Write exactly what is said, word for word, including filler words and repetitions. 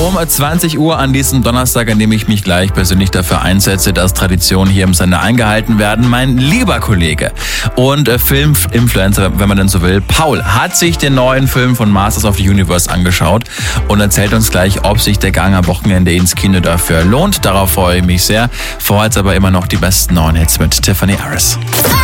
Um zwanzig Uhr an diesem Donnerstag, an dem ich mich gleich persönlich dafür einsetze, dass Traditionen hier im Sender eingehalten werden, mein lieber Kollege und äh, Filminfluencer, wenn man denn so will, Paul, hat sich den neuen Film von Masters of the Universe angeschaut und erzählt uns gleich, ob sich der Gang am Wochenende ins Kino dafür lohnt. Darauf freue ich mich sehr. Vorher jetzt aber immer noch die besten neuen Hits mit Tiffany Harris.